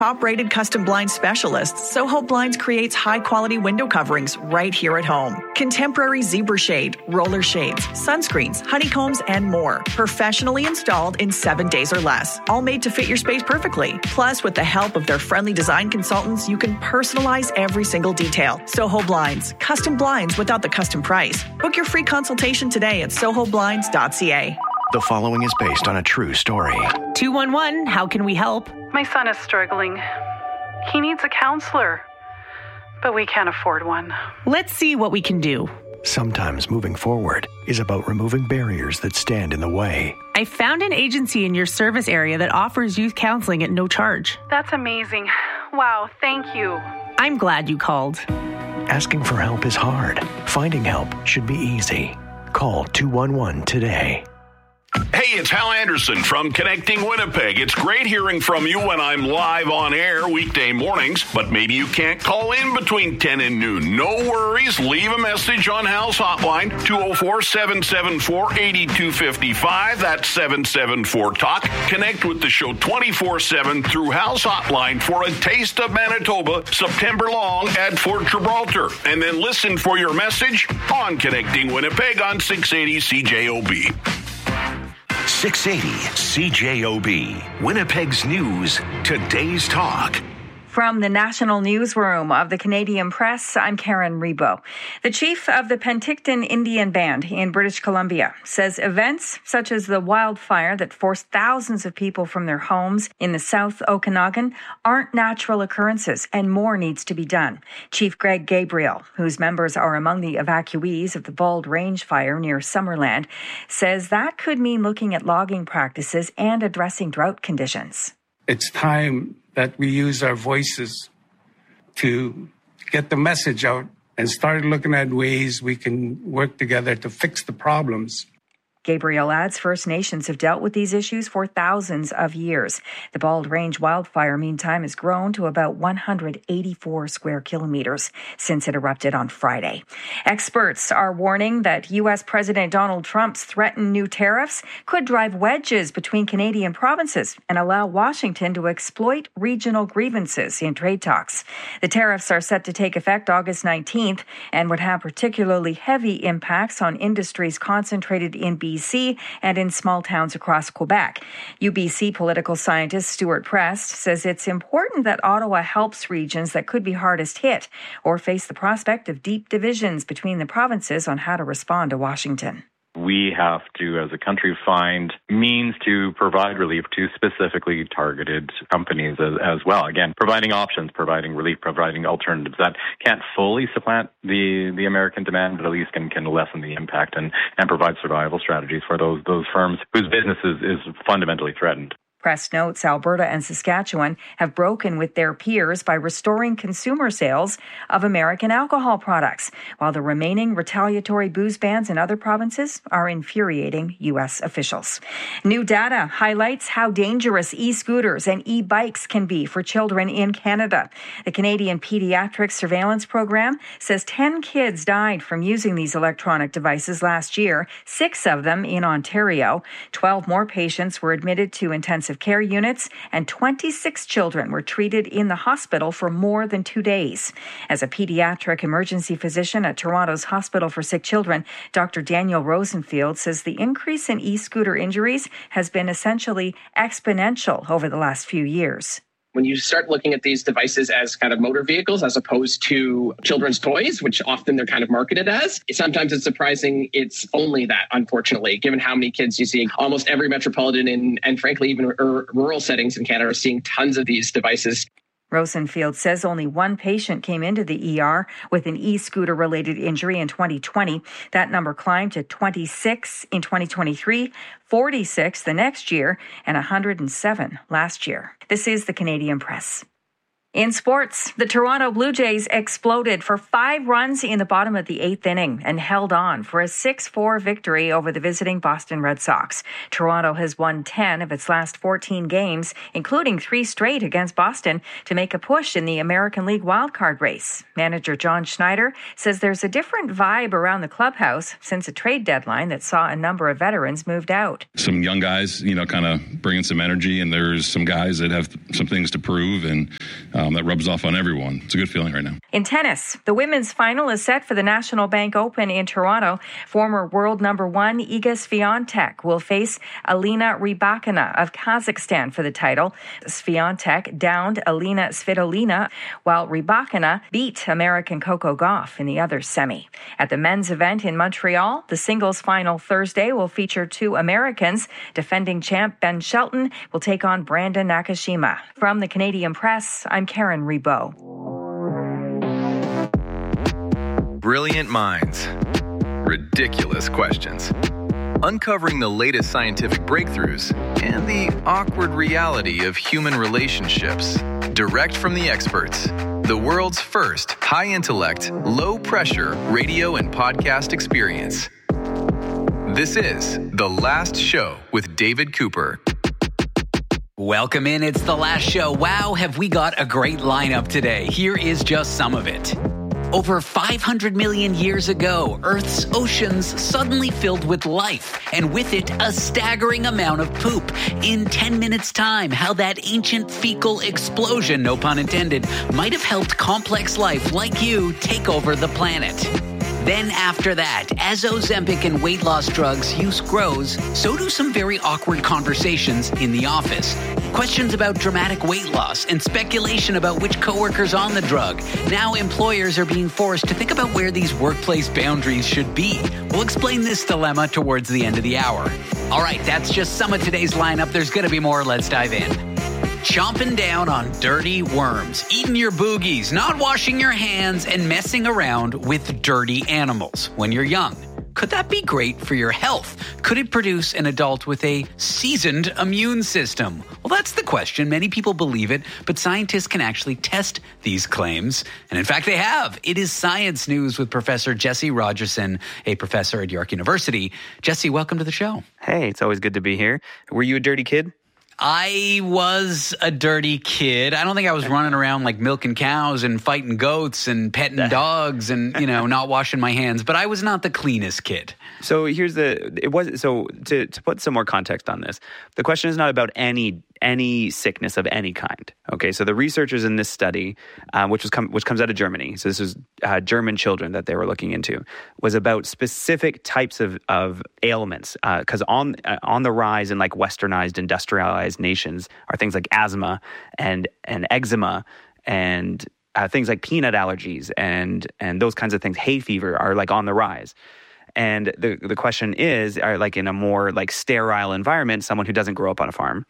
Top-rated custom blind specialists, Soho Blinds creates high-quality window coverings right here at home. Contemporary zebra shade, roller shades, sunscreens, honeycombs, and more. Professionally installed in 7 days or less. All made to fit your space perfectly. Plus, with the help of their friendly design consultants, you can personalize every single detail. Soho Blinds. Custom blinds without the custom price. Book your free consultation today at sohoblinds.ca. The following is based on a true story. 211, how can we help? My son is struggling. He needs a counselor, but we can't afford one. Let's see what we can do. Sometimes moving forward is about removing barriers that stand in the way. I found an agency in your service area that offers youth counseling at no charge. That's amazing. Wow, thank you. I'm glad you called. Asking for help is hard. Finding help should be easy. Call 211 today. Hey, it's Hal Anderson from Connecting Winnipeg. It's great hearing from you when I'm live on air weekday mornings, but maybe you can't call in between 10 and noon. No worries. Leave a message on Hal's hotline, 204-774-8255. That's 774-TALK. Connect with the show 24/7 through Hal's hotline for a taste of Manitoba September long at Fort Gibraltar. And then listen for your message on Connecting Winnipeg on 680 CJOB. 680 CJOB, Winnipeg's News, Today's Talk. From the National Newsroom of the Canadian Press, I'm Karen Rebo. The chief of the Penticton Indian Band in British Columbia says events such as the wildfire that forced thousands of people from their homes in the South Okanagan aren't natural occurrences and more needs to be done. Chief Greg Gabriel, whose members are among the evacuees of the Bald Range fire near Summerland, says that could mean looking at logging practices and addressing drought conditions. It's time that we use our voices to get the message out and start looking at ways we can work together to fix the problems. Gabriel adds First Nations have dealt with these issues for thousands of years. The Bald Range wildfire, meantime, has grown to about 184 square kilometers since it erupted on Friday. Experts are warning that U.S. President Donald Trump's threatened new tariffs could drive wedges between Canadian provinces and allow Washington to exploit regional grievances in trade talks. The tariffs are set to take effect August 19th and would have particularly heavy impacts on industries concentrated in BC and in small towns across Quebec. UBC political scientist Stuart Prest says it's important that Ottawa helps regions that could be hardest hit or face the prospect of deep divisions between the provinces on how to respond to Washington. We have to, as a country, find means to provide relief to specifically targeted companies as well. Again, providing options, providing relief, providing alternatives that can't fully supplant the American demand, but at least can lessen the impact and provide survival strategies for those firms whose business is fundamentally threatened. Press notes Alberta and Saskatchewan have broken with their peers by restoring consumer sales of American alcohol products, while the remaining retaliatory booze bans in other provinces are infuriating U.S. officials. New data highlights how dangerous e-scooters and e-bikes can be for children in Canada. The Canadian Pediatric Surveillance Program says 10 kids died from using these electronic devices last year, 6 of them in Ontario. 12 more patients were admitted to intensive care units, and 26 children were treated in the hospital for more than 2 days. As a pediatric emergency physician at Toronto's Hospital for Sick Children, Dr. Daniel Rosenfield says the increase in e-scooter injuries has been essentially exponential over the last few years. When you start looking at these devices as kind of motor vehicles as opposed to children's toys, which often they're kind of marketed as, sometimes it's surprising it's only that, unfortunately, given how many kids you see. Almost every metropolitan and frankly, even rural settings in Canada are seeing tons of these devices. Rosenfield says only one patient came into the ER with an e-scooter related injury in 2020. That number climbed to 26 in 2023, 46 the next year, and 107 last year. This is the Canadian Press. In sports, the Toronto Blue Jays exploded for 5 runs in the bottom of the 8th inning and held on for a 6-4 victory over the visiting Boston Red Sox. Toronto has won 10 of its last 14 games, including 3 straight against Boston, to make a push in the American League wildcard race. Manager John Schneider says there's a different vibe around the clubhouse since a trade deadline that saw a number of veterans moved out. Some young guys, kind of bringing some energy, and there's some guys that have some things to prove, and that rubs off on everyone. It's a good feeling right now. In tennis, the women's final is set for the National Bank Open in Toronto. Former world number 1 Iga Swiatek will face Alina Rybakina of Kazakhstan for the title. Swiatek downed Alina Svitolina, while Rybakina beat American Coco Gauff in the other semi. At the men's event in Montreal, the singles final Thursday will feature 2 Americans. Defending champ Ben Shelton will take on Brandon Nakashima. From the Canadian Press, I'm Karen Rebo. Brilliant minds. Ridiculous questions. Uncovering the latest scientific breakthroughs and the awkward reality of human relationships. Direct from the experts. The world's first high-intellect, low-pressure radio and podcast experience. This is The Last Show with David Cooper. Welcome in. It's The Last Show. Wow, have we got a great lineup today. Here is just some of it. Over 500 million years ago, Earth's oceans suddenly filled with life, and with it, a staggering amount of poop. In 10 minutes' time, how that ancient fecal explosion, no pun intended, might have helped complex life like you take over the planet. Then after that, as Ozempic and weight loss drugs use grows, so do some very awkward conversations in the office. Questions about dramatic weight loss and speculation about which coworker's on the drug. Now employers are being forced to think about where these workplace boundaries should be. We'll explain this dilemma towards the end of the hour. All right, that's just some of today's lineup. There's going to be more. Let's dive in. Chomping down on dirty worms, eating your boogies, not washing your hands, and messing around with dirty animals when you're young. Could that be great for your health? Could it produce an adult with a seasoned immune system? Well, that's the question. Many people believe it, but scientists can actually test these claims. And in fact, they have. It is Science News with Professor Jesse Rogerson, a professor at York University. Jesse, welcome to the show. Hey, it's always good to be here. Were you a dirty kid? I was a dirty kid. I don't think I was running around like milking cows and fighting goats and petting dogs and, not washing my hands. But I was not the cleanest kid. So to put some more context on this, the question is not about any sickness of any kind. Okay, so the researchers in this study, which comes out of Germany, so this is German children that they were looking into, was about specific types of ailments. Because on the rise in like westernized, industrialized nations are things like asthma and eczema and things like peanut allergies and those kinds of things. Hay fever are like on the rise. And the question is, like in a more like sterile environment, someone who doesn't grow up on a farm,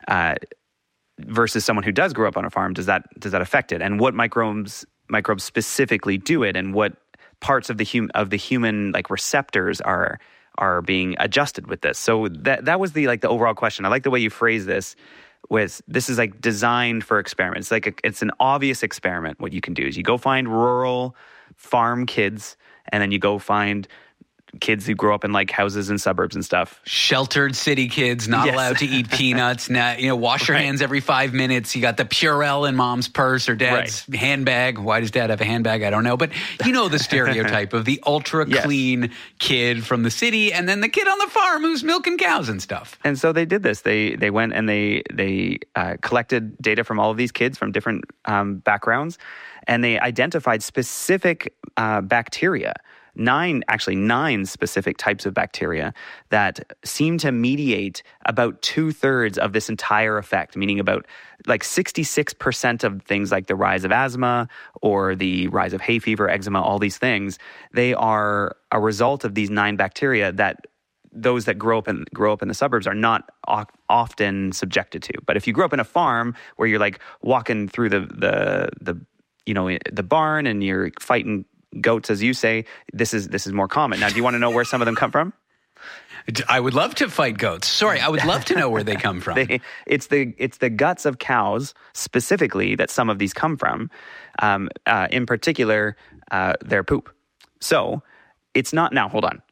versus someone who does grow up on a farm, does that affect it? And what microbes specifically do it, and what parts of the human like receptors are being adjusted with this? So that was the overall question. I like the way you phrase this. This is like designed for experiments. It's an obvious experiment. What you can do is you go find rural farm kids, and then you go find kids who grow up in like houses and suburbs and stuff. Sheltered city kids, not allowed to eat peanuts. Wash your hands every 5 minutes. You got the Purell in mom's purse or dad's handbag. Why does dad have a handbag? I don't know. But you know the stereotype of the ultra clean kid from the city, and then the kid on the farm who's milking cows and stuff. And so they did this. They went and they collected data from all of these kids from different backgrounds, and they identified specific bacteria. 9 specific types of bacteria that seem to mediate about 2/3 of this entire effect, meaning about like 66% of things like the rise of asthma or the rise of hay fever, eczema, all these things, they are a result of these 9 bacteria that those that grow up in the suburbs are not often subjected to. But if you grow up in a farm where you're like walking through the barn and you're fighting goats, as you say, this is more common. Now, do you want to know where some of them come from? I would love to fight goats. Sorry, I would love to know where they come from. It's the guts of cows specifically that some of these come from. In particular, their poop. So it's not now. Hold on.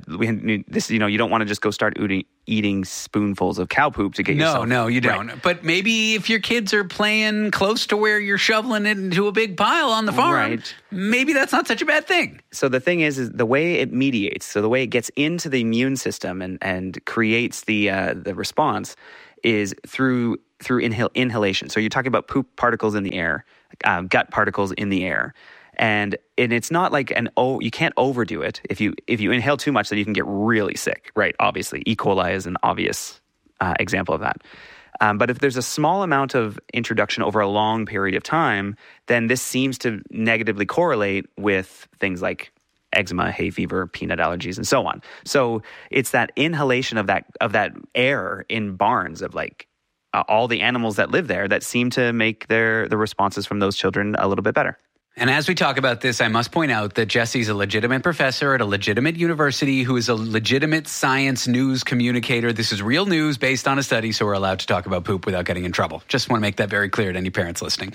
You don't want to just go start eating spoonfuls of cow poop to get yourself. No, you don't. Right. But maybe if your kids are playing close to where you're shoveling it into a big pile on the farm, maybe that's not such a bad thing. So the thing is the way it mediates, so the way it gets into the immune system and creates the response is through inhalation. So you're talking about poop particles in the air, gut particles in the air. And it's not like you can't overdo it. If you inhale too much, then you can get really sick, right? Obviously, E. coli is an obvious example of that. But if there's a small amount of introduction over a long period of time, then this seems to negatively correlate with things like eczema, hay fever, peanut allergies, and so on. So it's that inhalation of that air in barns of all the animals that live there that seem to make the responses from those children a little bit better. And as we talk about this, I must point out that Jesse's a legitimate professor at a legitimate university who is a legitimate science news communicator. This is real news based on a study, so we're allowed to talk about poop without getting in trouble. Just want to make that very clear to any parents listening.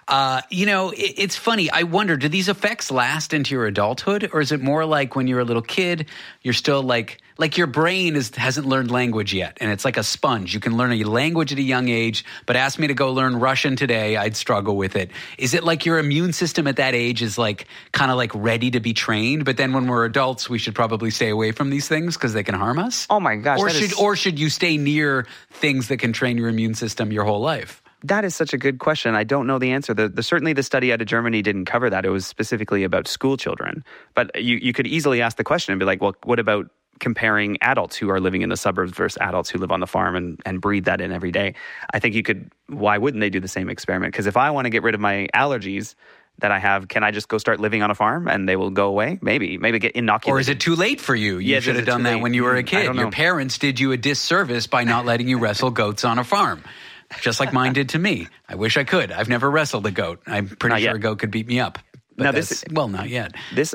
It's funny. I wonder, do these effects last into your adulthood? Or is it more like when you're a little kid, you're still like your brain hasn't learned language yet, and it's like a sponge. You can learn a language at a young age, but ask me to go learn Russian today, I'd struggle with it. Is it like your immune system at that age is kind of ready to be trained, but then when we're adults, we should probably stay away from these things because they can harm us? Oh my gosh. Or should you stay near things that can train your immune system your whole life? That is such a good question. I don't know the answer. Certainly the study out of Germany didn't cover that. It was specifically about school children. But you could easily ask the question and be like, well, what about comparing adults who are living in the suburbs versus adults who live on the farm and breathe that in every day? I think why wouldn't they do the same experiment? Because if I want to get rid of my allergies that I have, can I just go start living on a farm and they will go away? Maybe get inoculated. Or is it too late for you? You should have done that when you were a kid. Your parents did you a disservice by not letting you wrestle goats on a farm. Just like mine did to me. I wish I could. I've never wrestled a goat. I'm pretty sure a goat could beat me up. But not yet. This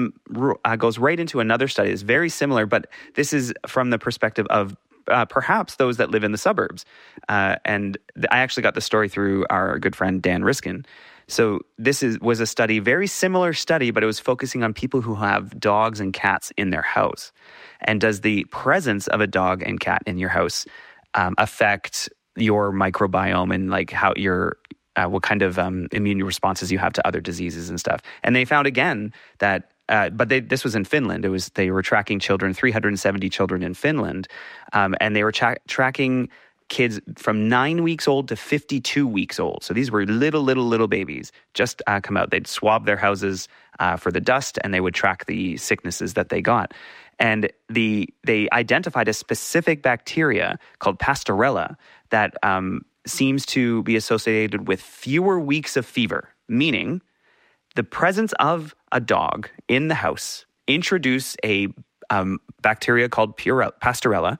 goes right into another study. It's very similar, but this is from the perspective of perhaps those that live in the suburbs. And I actually got the story through our good friend Dan Riskin. So this was a study, very similar study, but it was focusing on people who have dogs and cats in their house. And does the presence of a dog and cat in your house affect your microbiome and how your what kind of immune responses you have to other diseases and stuff? And they found again that, this was in Finland. They were tracking children, 370 children in Finland, and they were tracking kids from 9 weeks old to 52 weeks old. So these were little babies just come out. They'd swab their houses for the dust, and they would track the sicknesses that they got. And they identified a specific bacteria called Pastorella that seems to be associated with fewer weeks of fever, meaning the presence of a dog in the house introduced a bacteria called Pastorella,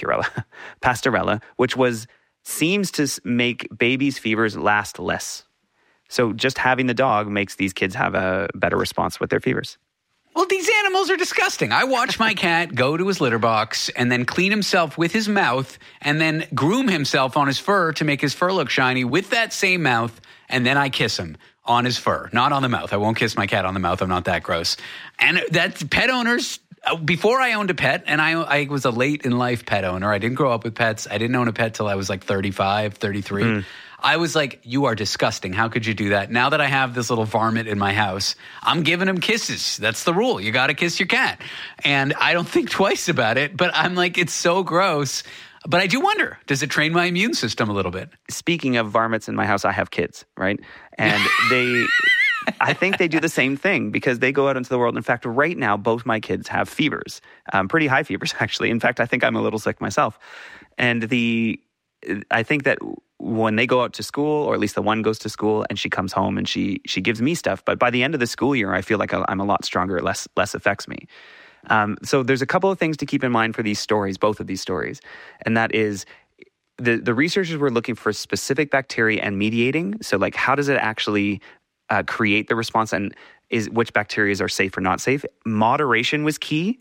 which seems to make babies' fevers last less. So just having the dog makes these kids have a better response with their fevers. Well, these animals are disgusting. I watch my cat go to his litter box and then clean himself with his mouth and then groom himself on his fur to make his fur look shiny with that same mouth, and then I kiss him on his fur, not on the mouth. I won't kiss my cat on the mouth. I'm not that gross. And that's pet owners. Before I owned a pet, and I was a late-in-life pet owner. I didn't grow up with pets. I didn't own a pet till I was 35, 33. I was like, you are disgusting. How could you do that? Now that I have this little varmint in my house, I'm giving him kisses. That's the rule. You got to kiss your cat. And I don't think twice about it, but I'm like, it's so gross. But I do wonder, does it train my immune system a little bit? Speaking of varmints in my house, I have kids, right? And I think they do the same thing because they go out into the world. In fact, right now, both my kids have fevers, pretty high fevers, actually. In fact, I think I'm a little sick myself. And I think that when they go out to school, or at least the one goes to school and she comes home and she gives me stuff. But by the end of the school year, I feel like I'm a lot stronger, less affects me. So there's a couple of things to keep in mind for these stories, both of these stories. And that is the researchers were looking for specific bacteria and mediating. So how does it actually create the response, and which bacteria are safe or not safe? Moderation was key.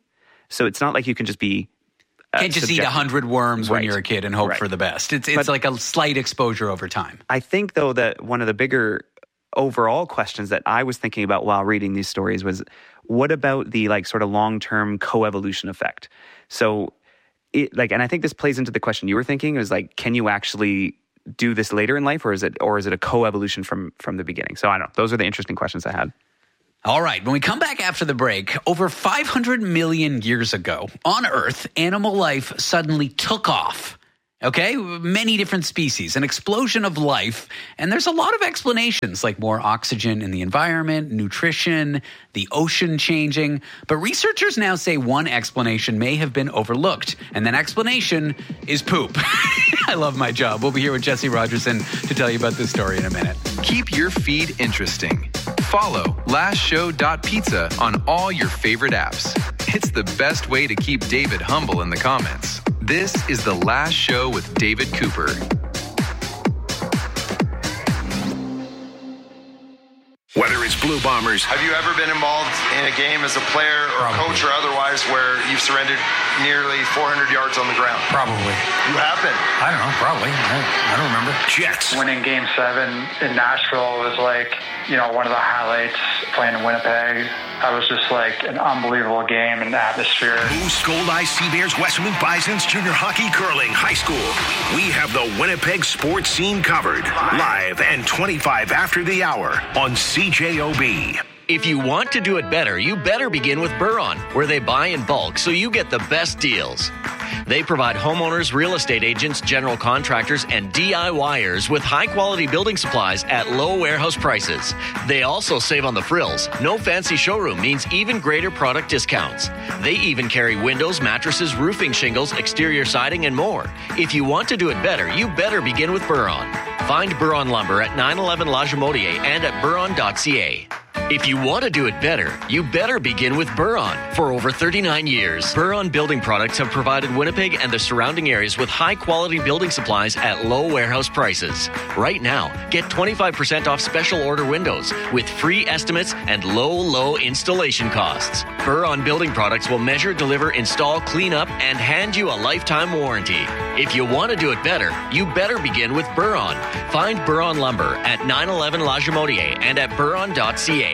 So it's not like you can just be can't just eat 100 worms when Right. you're a kid and hope Right. for the best. It's like a slight exposure over time. I think, though, that one of the bigger overall questions that I was thinking about while reading these stories was, what about the like sort of long-term coevolution effect? So, and I think this plays into the question you were thinking, is like, can you actually do this later in life, or is it a coevolution from the beginning? So I don't know. Those are the interesting questions I had. All right, when we come back after the break, over 500 million years ago on Earth, animal life suddenly took off. Okay, many different species, an explosion of life, and there's a lot of explanations like more oxygen in the environment, nutrition, the ocean changing. But researchers now say one explanation may have been overlooked, and that explanation is poop. I love my job. We'll be here with Jesse Rogerson to tell you about this story in a minute. Keep your feed interesting. Follow lastshow.pizza on all your favorite apps. It's the best way to keep David humble in the comments. This is The Last Show with David Cooper. Whether it's Blue Bombers, Have you ever been involved in a game as a player or coach or otherwise where you've surrendered nearly 400 yards on the ground? Probably. You have been? I don't know, probably. I don't remember. Jets, Winning Game 7 in Nashville was like, one of the highlights. Playing in Winnipeg, that was just like an unbelievable game and atmosphere. Moose, Gold Eye, Sea Bears, Westwood Bisons, junior hockey, curling, high school. We have the Winnipeg sports scene covered. Live and 25 after the hour on CJOB. If you want to do it better, you better begin with Buron, where they buy in bulk so you get the best deals. They provide homeowners, real estate agents, general contractors, and DIYers with high-quality building supplies at low warehouse prices. They also save on the frills. No fancy showroom means even greater product discounts. They even carry windows, mattresses, roofing shingles, exterior siding, and more. If you want to do it better, you better begin with Buron. Find Buron Lumber at 911 La Jamotier and at buron.ca. If you want to do it better, you better begin with Buron. For over 39 years, Buron Building Products have provided Winnipeg and the surrounding areas with high-quality building supplies at low warehouse prices. Right now, get 25% off special order windows with free estimates and low installation costs. Buron Building Products will measure, deliver, install, clean up, and hand you a lifetime warranty. If you want to do it better, you better begin with Buron. Find Buron Lumber at 911 La Jamotier and at buron.ca.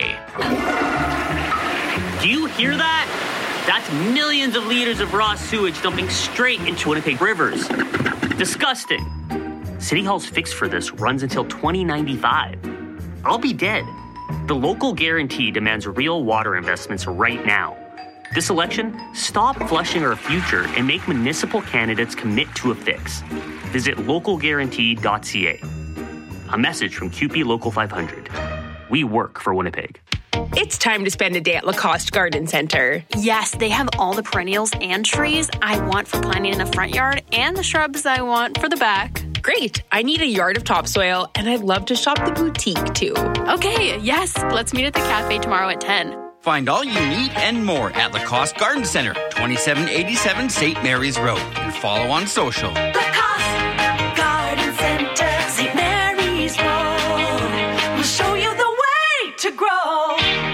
Do you hear that? That's millions of liters of raw sewage dumping straight into Winnipeg rivers. Disgusting. City Hall's fix for this runs until 2095. I'll be dead. The local guarantee demands real water investments right now. This election, stop flushing our future and make municipal candidates commit to a fix. Visit localguarantee.ca. A message from CUPE Local 500. We work for Winnipeg. It's time to spend a day at Lacoste Garden Center. Yes, they have all the perennials and trees I want for planting in the front yard and the shrubs I want for the back. Great. I need a yard of topsoil, and I'd love to shop the boutique, too. Okay, yes, let's meet at the cafe tomorrow at 10. Find all you need and more at Lacoste Garden Center, 2787 St. Mary's Road. And follow on social. Lacoste Garden Center, St. Mary's Road. We'll show you the way to grow.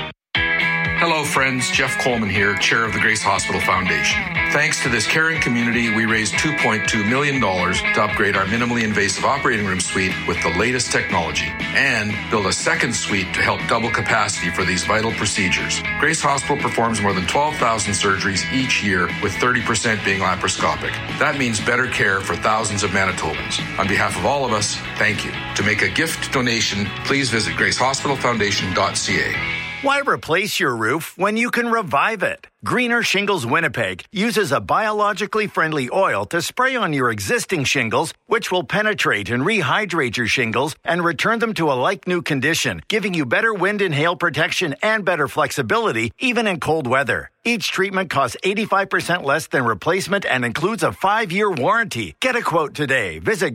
Hello, friends. Jeff Coleman here, chair of the Grace Hospital Foundation. Thanks to this caring community, we raised $2.2 million to upgrade our minimally invasive operating room suite with the latest technology and build a second suite to help double capacity for these vital procedures. Grace Hospital performs more than 12,000 surgeries each year, with 30% being laparoscopic. That means better care for thousands of Manitobans. On behalf of all of us, thank you. To make a gift donation, please visit gracehospitalfoundation.ca. Why replace your roof when you can revive it? Greener Shingles Winnipeg uses a biologically friendly oil to spray on your existing shingles, which will penetrate and rehydrate your shingles and return them to a like-new condition, giving you better wind and hail protection and better flexibility, even in cold weather. Each treatment costs 85% less than replacement and includes a 5-year warranty. Get a quote today. Visit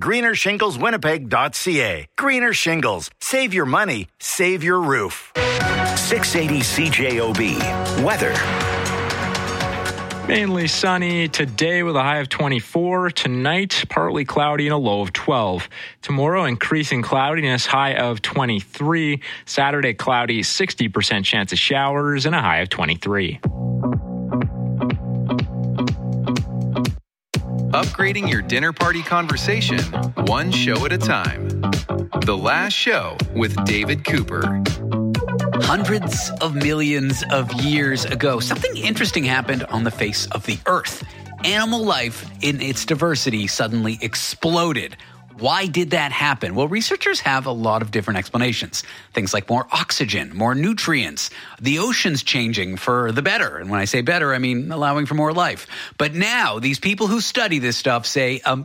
greenershingleswinnipeg.ca. Greener Shingles. Save your money. Save your roof. 680 CJOB. Weather. Mainly sunny today with a high of 24. Tonight, partly cloudy and a low of 12. Tomorrow, increasing cloudiness, high of 23. Saturday, cloudy, 60% chance of showers and a high of 23. Upgrading your dinner party conversation, one show at a time. The Last Show with David Cooper. Hundreds of millions of years ago, something interesting happened on the face of the Earth. Animal life in its diversity suddenly exploded. Why did that happen? Well, researchers have a lot of different explanations. Things like more oxygen, more nutrients, the oceans changing for the better. And when I say better, I mean allowing for more life. But now these people who study this stuff say an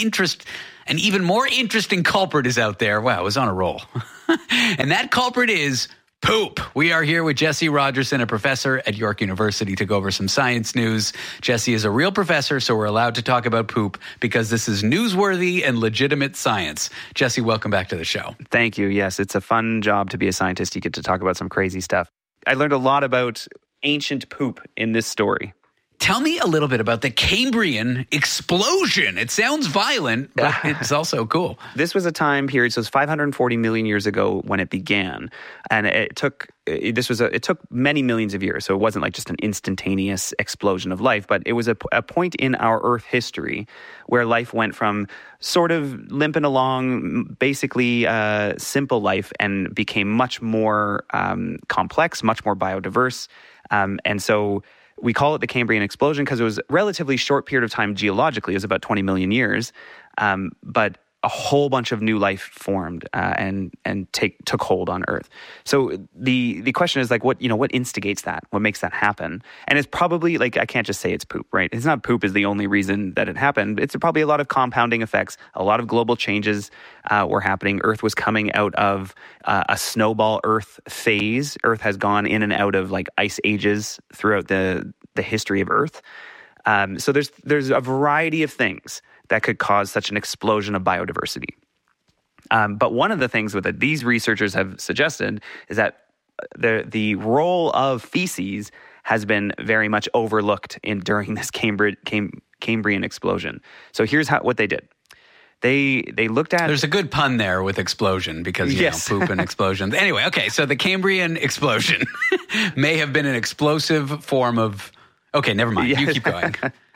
even more interesting culprit is out there. Wow, I was on a roll. And that culprit is poop. We are here with Jesse Rogerson, a professor at York University, to go over some science news. Jesse is a real professor, so we're allowed to talk about poop because this is newsworthy and legitimate science. Jesse, welcome back to the show. Thank you. Yes, it's a fun job to be a scientist. You get to talk about some crazy stuff. I learned a lot about ancient poop in this story. Tell me a little bit about the Cambrian explosion. It sounds violent, but it's also cool. This was a time period, so it's 540 million years ago when it began, and it took many millions of years. So it wasn't like just an instantaneous explosion of life, but it was a point in our Earth history where life went from sort of limping along, basically simple life, and became much more complex, much more biodiverse, and so we call it the Cambrian explosion because it was a relatively short period of time geologically. It was about 20 million years, but a whole bunch of new life formed and took hold on Earth. So the question is like, what instigates that? What makes that happen? And it's probably like, I can't just say it's poop, right? It's not poop is the only reason that it happened. It's probably a lot of compounding effects. A lot of global changes were happening. Earth was coming out of a snowball Earth phase. Earth has gone in and out of like ice ages throughout the history of Earth. So there's a variety of things that could cause such an explosion of biodiversity. But one of the things that these researchers have suggested is that the role of feces has been very much overlooked during this Cambrian explosion. So here's what they did. They looked at... There's a good pun there with explosion because, you know, poop and explosions. Anyway, okay, so the Cambrian explosion may have been an explosive form of... Okay, never mind. You keep going.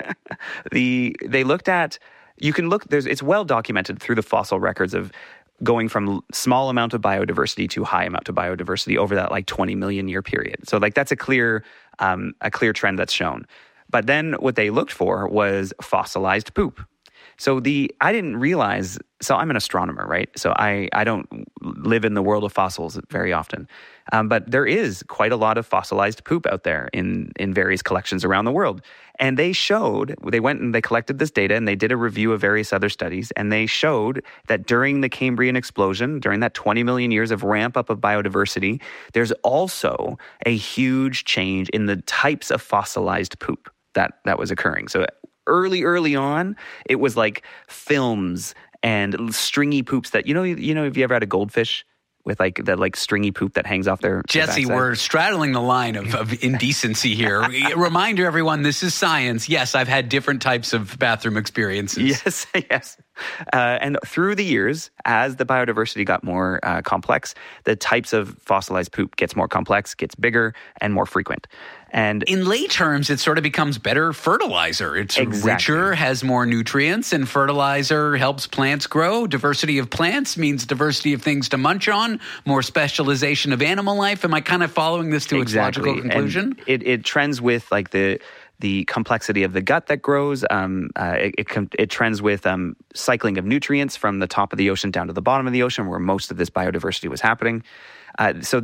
They looked at... it's well documented through the fossil records of going from small amount of biodiversity to high amount of biodiversity over that like 20 million year period. So like that's a clear trend that's shown. But then what they looked for was fossilized poop. So I didn't realize, so I'm an astronomer, right? So I don't live in the world of fossils very often. But there is quite a lot of fossilized poop out there in various collections around the world. And they went and they collected this data and they did a review of various other studies. And they showed that during the Cambrian explosion, during that 20 million years of ramp up of biodiversity, there's also a huge change in the types of fossilized poop that was occurring. So early on, it was like films and stringy poops that, you know, if you ever had a goldfish with like that like stringy poop that hangs off their Jesse, we're straddling the line of indecency here. Reminder, everyone, this is science. Yes, I've had different types of bathroom experiences. Yes. And through the years, as the biodiversity got more complex, the types of fossilized poop gets more complex, gets bigger, and more frequent. And in lay terms, it sort of becomes better fertilizer. It's richer, has more nutrients, and fertilizer helps plants grow. Diversity of plants means diversity of things to munch on, more specialization of animal life. Am I kind of following this to its logical conclusion? And it trends with like the complexity of the gut that grows. It trends with cycling of nutrients from the top of the ocean down to the bottom of the ocean, where most of this biodiversity was happening. So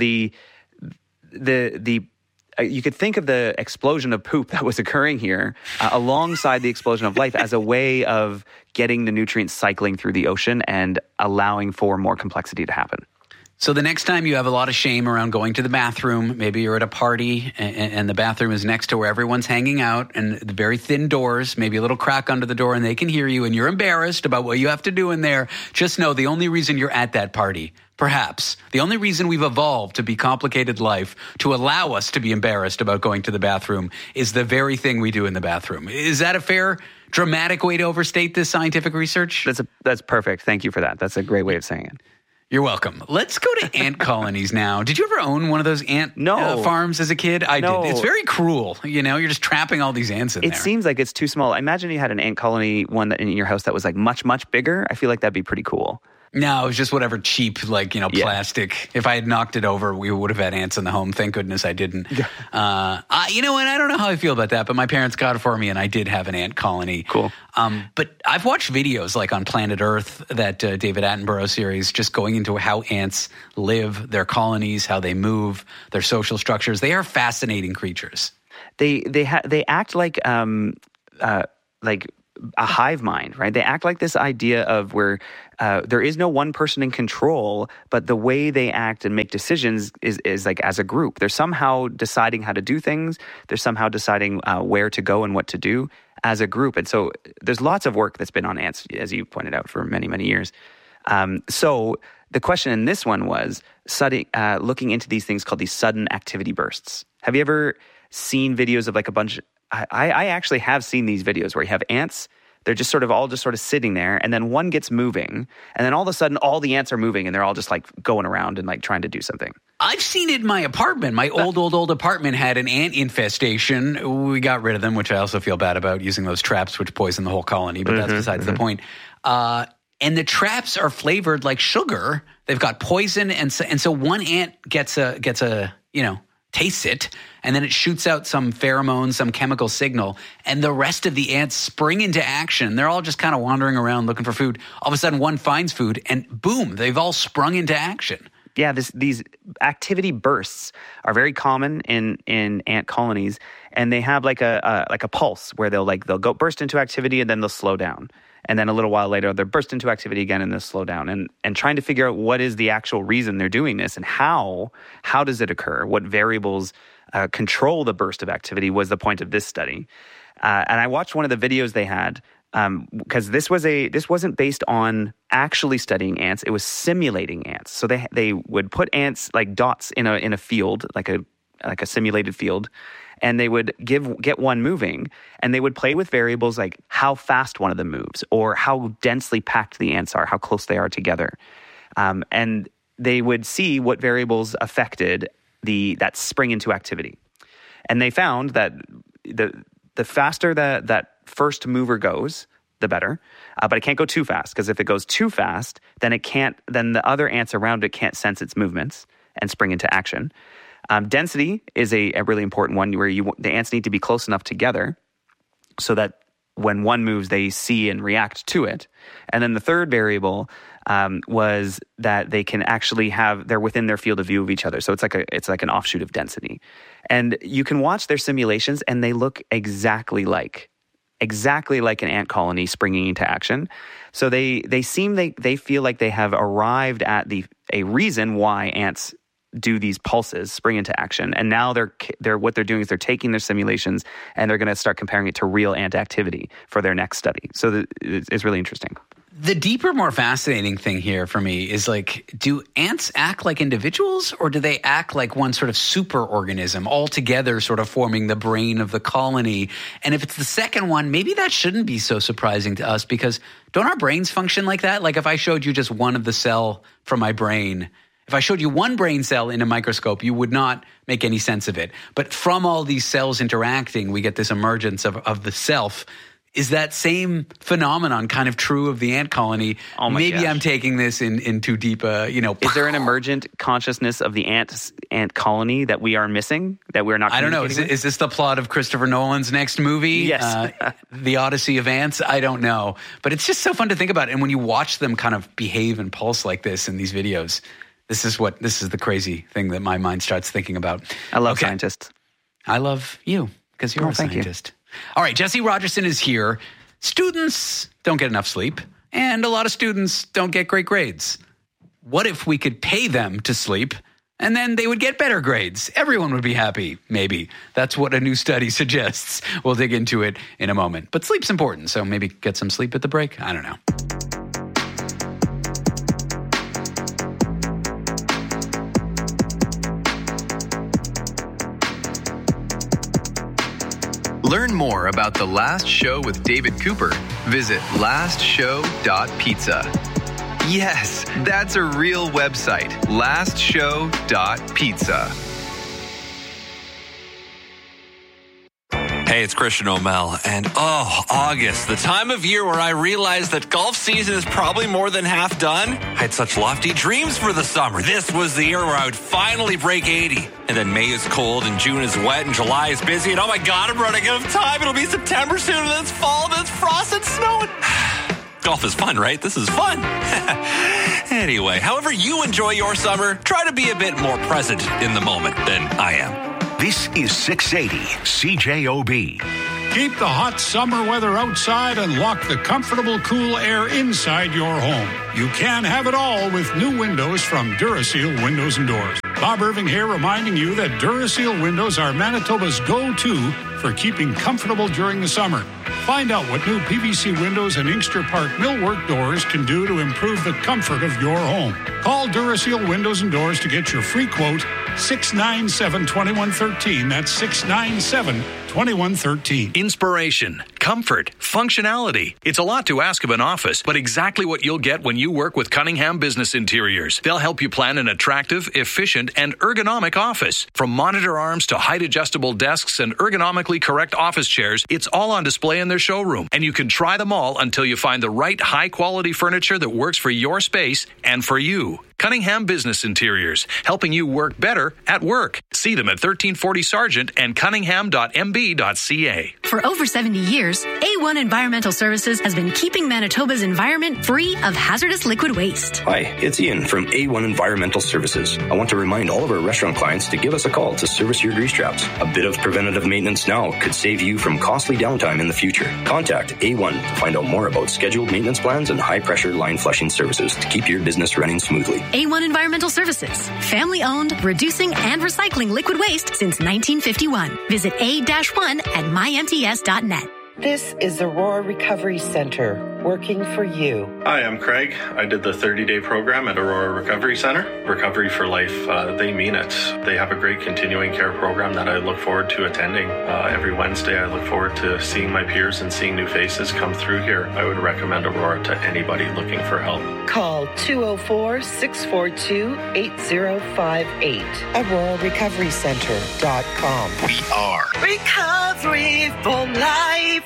you could think of the explosion of poop that was occurring here alongside the explosion of life as a way of getting the nutrients cycling through the ocean and allowing for more complexity to happen. So the next time you have a lot of shame around going to the bathroom, maybe you're at a party and the bathroom is next to where everyone's hanging out and the very thin doors, maybe a little crack under the door and they can hear you and you're embarrassed about what you have to do in there, just know the only reason you're at that party, perhaps, the only reason we've evolved to be complicated life, to allow us to be embarrassed about going to the bathroom, is the very thing we do in the bathroom. Is that a fair, dramatic way to overstate this scientific research? That's perfect. Thank you for that. That's a great way of saying it. You're welcome. Let's go to ant colonies now. Did you ever own one of those ant farms as a kid? I did. It's very cruel. You know, you're just trapping all these ants in there. It seems like it's too small. I imagine you had an ant colony one that in your house that was like much, much bigger. I feel like that'd be pretty cool. No, it was just whatever cheap, plastic. If I had knocked it over, we would have had ants in the home. Thank goodness I didn't. You know what? I don't know how I feel about that, but my parents got it for me, and I did have an ant colony. Cool. But I've watched videos like on Planet Earth, that David Attenborough series, just going into how ants live, their colonies, how they move, their social structures. They are fascinating creatures. They act like a hive mind, right? They act like this idea of where there is no one person in control, but the way they act and make decisions is like as a group. They're somehow deciding how to do things. They're somehow deciding where to go and what to do as a group. And so there's lots of work that's been on ants, as you pointed out, for many, many years. So the question in this one was looking into these things called these sudden activity bursts. Have you ever seen videos of like a bunch? I actually have seen these videos where you have ants. They're just sort of sitting there, and then one gets moving, and then all of a sudden all the ants are moving, and they're all just like going around and like trying to do something. I've seen it in my apartment. My old apartment had an ant infestation. We got rid of them, which I also feel bad about, using those traps which poison the whole colony, but that's besides the point. And the traps are flavored like sugar. They've got poison, and so one ant gets a tastes it, and then it shoots out some pheromone, some chemical signal, and the rest of the ants spring into action. They're all just kind of wandering around looking for food. All of a sudden, one finds food, and boom, they've all sprung into action. Yeah, these activity bursts are very common in ant colonies, and they have like a pulse where they'll go burst into activity and then they'll slow down. And then a little while later, they'll burst into activity again and they'll slow down. And trying to figure out what is the actual reason they're doing this and how does it occur? What variables control the burst of activity was the point of this study. And I watched one of the videos they had because this wasn't based on actually studying ants. It was simulating ants. So they would put ants like dots in a field, like a simulated field. And they would get one moving, and they would play with variables like how fast one of them moves or how densely packed the ants are, how close they are together. And they would see what variables affected that spring into activity. And they found that the faster that first mover goes, the better. But it can't go too fast, because if it goes too fast, then the other ants around it can't sense its movements and spring into action. Density is a really important one, where the ants need to be close enough together so that when one moves, they see and react to it. And then the third variable was that they can actually they're within their field of view of each other. So it's like an offshoot of density. And you can watch their simulations, and they look exactly like an ant colony springing into action. So they feel like they have arrived at a reason why ants do these pulses, spring into action. And now what they're doing is they're taking their simulations and they're going to start comparing it to real ant activity for their next study. So it's really interesting. The deeper, more fascinating thing here for me is like, do ants act like individuals, or do they act like one sort of super organism all together, sort of forming the brain of the colony? And if it's the second one, maybe that shouldn't be so surprising to us, because don't our brains function like that? Like if I showed you just one of the cell from my brain, if I showed you one brain cell in a microscope, you would not make any sense of it. But from all these cells interacting, we get this emergence of the self. Is that same phenomenon kind of true of the ant colony? Oh my gosh. I'm taking this in too deep Is there an emergent consciousness of the ant colony that we are missing, that we're not? I don't know. Is this the plot of Christopher Nolan's next movie? Yes. The Odyssey of Ants? I don't know. But it's just so fun to think about. And when you watch them kind of behave and pulse like this in these videos, this is the crazy thing that my mind starts thinking about. I love scientists. I love you, because you're a scientist. All right, Jesse Rogerson is here. Students don't get enough sleep, and a lot of students don't get great grades. What if we could pay them to sleep, and then they would get better grades? Everyone would be happy, maybe. That's what a new study suggests. We'll dig into it in a moment. But sleep's important, so maybe get some sleep at the break. I don't know. Learn more about The Last Show with David Cooper. Visit lastshow.pizza. Yes, that's a real website. Lastshow.pizza. Hey, it's Christian O'Mel, and August, the time of year where I realized that golf season is probably more than half done. I had such lofty dreams for the summer. This was the year where I would finally break 80. And then May is cold, and June is wet, and July is busy, and oh my God, I'm running out of time. It'll be September soon, and then it's fall, and then it's frost and snow. Golf is fun, right? This is fun. Anyway, however you enjoy your summer, try to be a bit more present in the moment than I am. This is 680 CJOB. Keep the hot summer weather outside and lock the comfortable, cool air inside your home. You can have it all with new windows from Duraseal Windows and Doors. Bob Irving here reminding you that Duraseal windows are Manitoba's go-to for keeping comfortable during the summer. Find out what new PVC windows and Inkster Park millwork doors can do to improve the comfort of your home. Call Duraseal Windows and Doors to get your free quote, 697-2113. That's 697-2113. Inspiration, comfort, functionality. It's a lot to ask of an office, but exactly what you'll get when you work with Cunningham Business Interiors. They'll help you plan an attractive, efficient, and ergonomic office. From monitor arms to height-adjustable desks and ergonomically correct office chairs, it's all on display in their showroom, and you can try them all until you find the right high-quality furniture that works for your space and for you. Cunningham Business Interiors, helping you work better at work. See them at 1340 Sargent and cunningham.mb.ca. For over 70 years, A1 Environmental Services has been keeping Manitoba's environment free of hazardous liquid waste. Hi, it's Ian from A1 Environmental Services. I want to remind all of our restaurant clients to give us a call to service your grease traps. A bit of preventative maintenance now could save you from costly downtime in the future. Contact A1 to find out more about scheduled maintenance plans and high-pressure line flushing services to keep your business running smoothly. A1 Environmental Services, family-owned, reducing and recycling liquid waste since 1951. Visit A-1 at mymts.net. This is Aurora Recovery Center, working for you. Hi, I'm Craig. I did the 30-day program at Aurora Recovery Center. Recovery for Life, they mean it. They have a great continuing care program that I look forward to attending. Every Wednesday, I look forward to seeing my peers and seeing new faces come through here. I would recommend Aurora to anybody looking for help. Call 204-642-8058. AuroraRecoveryCenter.com. We are Recovery for Life.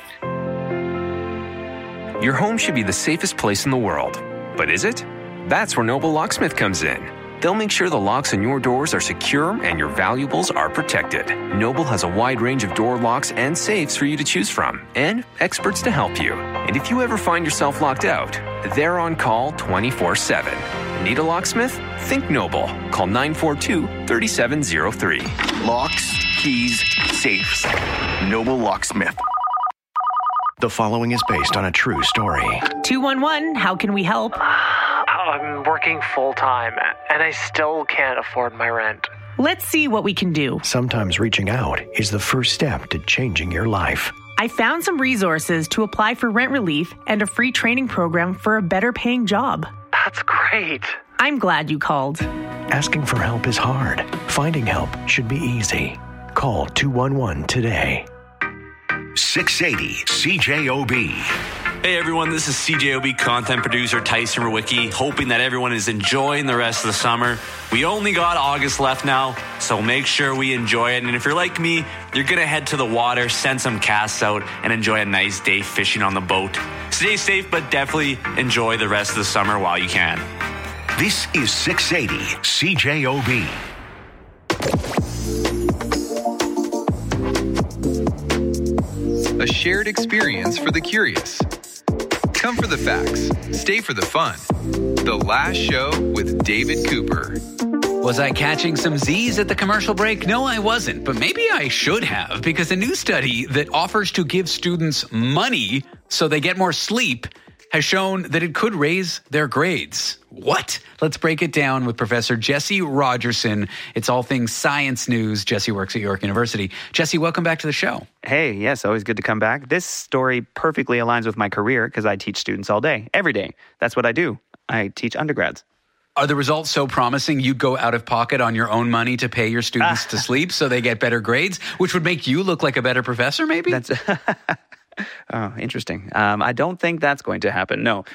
Your home should be the safest place in the world. But is it? That's where Noble Locksmith comes in. They'll make sure the locks on your doors are secure and your valuables are protected. Noble has a wide range of door locks and safes for you to choose from, and experts to help you. And if you ever find yourself locked out, they're on call 24/7. Need a locksmith? Think Noble. Call 942-3703. locks, keys, safes. Noble Locksmith. The following is based on a true story. 211, how can we help? I'm working full-time, and I still can't afford my rent. Let's see what we can do. Sometimes reaching out is the first step to changing your life. I found some resources to apply for rent relief and a free training program for a better-paying job. That's great. I'm glad you called. Asking for help is hard. Finding help should be easy. Call 211 today. 680 CJOB. Hey everyone, this is CJOB content producer Tyson Rewicki, hoping that everyone is enjoying the rest of the summer. We only got August left now, so make sure we enjoy it. And if you're like me, you're going to head to the water, send some casts out, and enjoy a nice day fishing on the boat. Stay safe, but definitely enjoy the rest of the summer while you can. This is 680 CJOB. A shared experience for the curious. Come for the facts, stay for the fun. The Last Show with David Cooper. Was I catching some Z's at the commercial break? No, I wasn't, but maybe I should have, because a new study that offers to give students money so they get more sleep has shown that it could raise their grades. What? Let's break it down with Professor Jesse Rogerson. It's all things science news. Jesse works at York University. Jesse, welcome back to the show. Hey, yes, always good to come back. This story perfectly aligns with my career because I teach students all day, every day. That's what I do. I teach undergrads. Are the results so promising you'd go out of pocket on your own money to pay your students to sleep so they get better grades, which would make you look like a better professor, maybe? Oh, interesting. I don't think that's going to happen. No.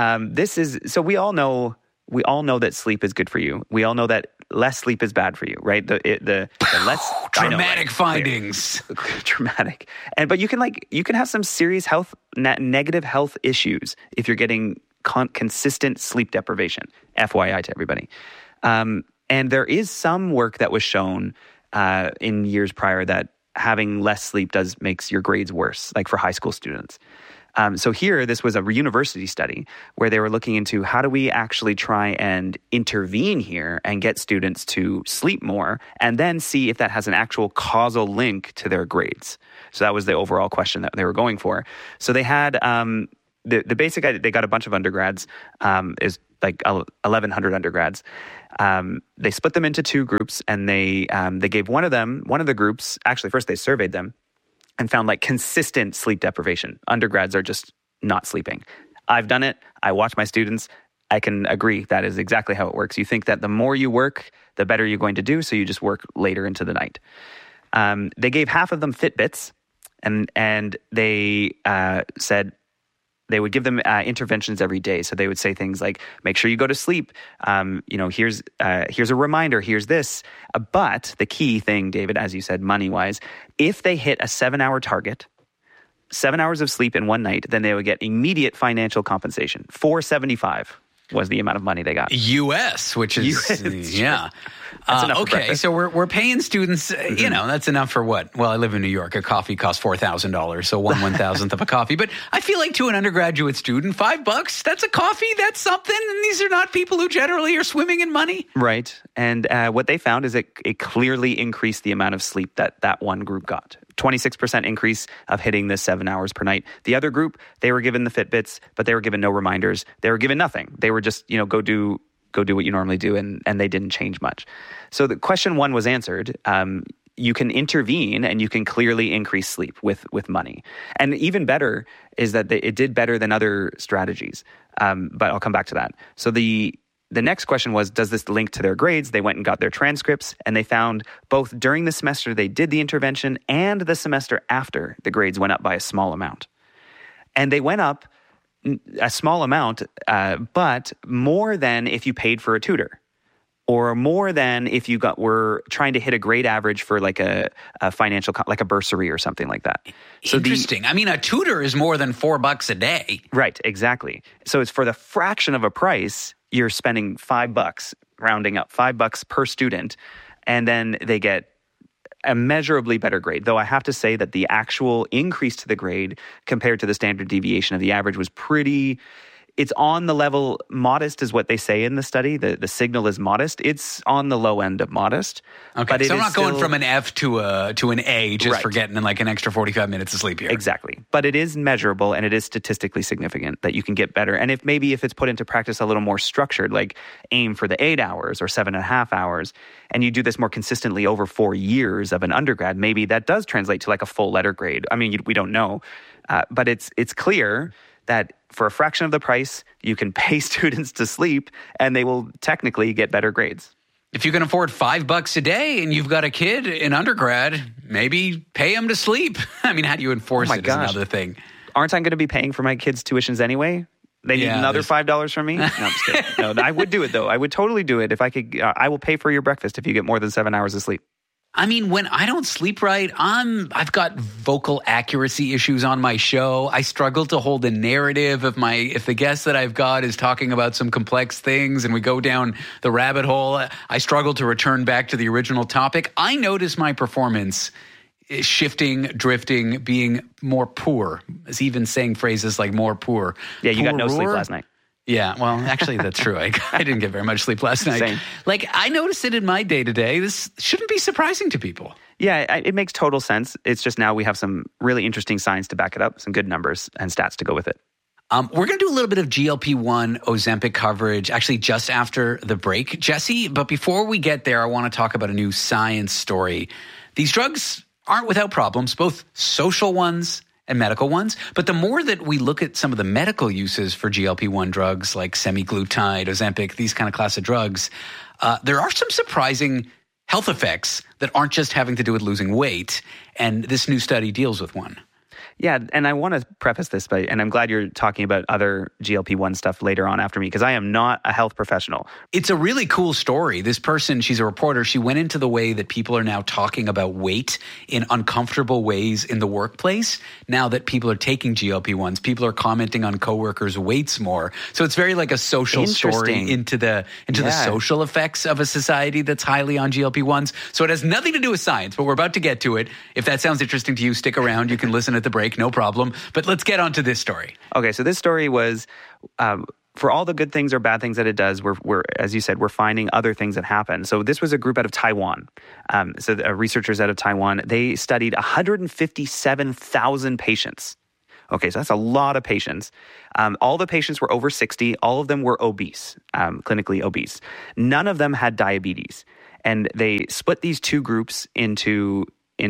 So we all know that sleep is good for you. We all know that less sleep is bad for you, right? The less dramatic findings. Dramatic. But you can have some serious negative health issues if you're getting consistent sleep deprivation. FYI to everybody. And there is some work that was shown in years prior that having less sleep makes your grades worse, like for high school students. So here, this was a university study where they were looking into how do we actually try and intervene here and get students to sleep more and then see if that has an actual causal link to their grades. So that was the overall question that they were going for. So they had the basic idea, they got a bunch of undergrads, is like 1,100 undergrads. They split them into two groups and they gave one of the groups, actually first they surveyed them, and found like consistent sleep deprivation. Undergrads are just not sleeping. I've done it. I watch my students. I can agree that is exactly how it works. You think that the more you work, the better you're going to do, so you just work later into the night. They gave half of them Fitbits, and they said they would give them interventions every day. So they would say things like, make sure you go to sleep. Here's a reminder. Here's this. But the key thing, David, as you said, money-wise, if they hit a 7-hour target, 7 hours of sleep in one night, then they would get immediate financial compensation. $475 was the amount of money they got. U.S., which is, yeah. Okay, so we're paying students, that's enough for what? Well, I live in New York. A coffee costs $4,000, so 1/1,000th of a coffee. But I feel like to an undergraduate student, $5, that's a coffee, that's something. And these are not people who generally are swimming in money. Right. And what they found is it clearly increased the amount of sleep that one group got. 26% increase of hitting the 7 hours per night. The other group, they were given the Fitbits, but they were given no reminders. They were given nothing. They were just, go do what you normally do, and they didn't change much. So the question one was answered. You can intervene and you can clearly increase sleep with money. And even better is that it did better than other strategies. But I'll come back to that. So the next question was, does this link to their grades? They went and got their transcripts, and they found both during the semester they did the intervention and the semester after, the grades went up by a small amount. And they went up a small amount, but more than if you paid for a tutor, or more than if you were trying to hit a grade average for like a financial, like a bursary or something like that. So interesting. A tutor is more than $4 a day. Right, exactly. So it's for the fraction of a price. You're spending $5, rounding up, $5 per student, and then they get a measurably better grade. Though I have to say that the actual increase to the grade compared to the standard deviation of the average was it's on the level, modest is what they say in the study. The signal is modest. It's on the low end of modest. Okay, but so I'm not going from an F to an A just for getting like an extra 45 minutes of sleep here. Exactly. But it is measurable and it is statistically significant that you can get better. And if it's put into practice a little more structured, like aim for the 8 hours or 7.5 hours, and you do this more consistently over 4 years of an undergrad, maybe that does translate to like a full letter grade. We don't know. But it's clear that for a fraction of the price, you can pay students to sleep and they will technically get better grades. If you can afford $5 a day and you've got a kid in undergrad, maybe pay them to sleep. How do you enforce it is another thing. Aren't I going to be paying for my kids' tuitions anyway? They need another $5 from me? No, I'm just kidding. No, I would do it though. I would totally do it if I could. I will pay for your breakfast if you get more than 7 hours of sleep. When I don't sleep right, I've got vocal accuracy issues on my show. I struggle to hold a narrative if the guest that I've got is talking about some complex things and we go down the rabbit hole. I struggle to return back to the original topic. I notice my performance shifting, drifting, being more poor. It's even saying phrases like more poor. Yeah, you got no sleep last night. Yeah, well, actually, that's true. I didn't get very much sleep last night. Same. I noticed it in my day-to-day. This shouldn't be surprising to people. Yeah, it makes total sense. It's just now we have some really interesting science to back it up, some good numbers and stats to go with it. We're going to do a little bit of GLP-1 Ozempic coverage, actually just after the break, Jesse. But before we get there, I want to talk about a new science story. These drugs aren't without problems, both social ones and medical ones. But the more that we look at some of the medical uses for GLP-1 drugs like semaglutide, Ozempic, these kind of class of drugs, there are some surprising health effects that aren't just having to do with losing weight. And this new study deals with one. Yeah, and I want to preface this by, and I'm glad you're talking about other GLP-1 stuff later on after me, because I am not a health professional. It's a really cool story. This person, she's a reporter, she went into the way that people are now talking about weight in uncomfortable ways in the workplace. Now that people are taking GLP-1s, people are commenting on coworkers' weights more. So it's very like a social story into the social effects of a society that's highly on GLP-1s. So it has nothing to do with science, but we're about to get to it. If that sounds interesting to you, stick around. You can listen at the break. No problem. But let's get on to this story. Okay, so this story was, for all the good things or bad things that it does, we're as you said, we're finding other things that happen. So this was a group out of Taiwan. Researchers out of Taiwan, they studied 157,000 patients. Okay, so that's a lot of patients. All the patients were over 60. All of them were obese, clinically obese. None of them had diabetes. And they split these two groups into